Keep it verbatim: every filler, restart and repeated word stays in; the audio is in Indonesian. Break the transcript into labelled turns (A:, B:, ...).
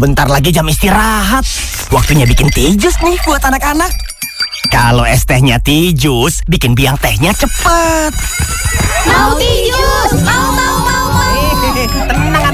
A: Sebentar lagi jam istirahat. Waktunya bikin teh jus nih buat anak-anak. Kalau es tehnya teh jus, bikin biang tehnya cepet.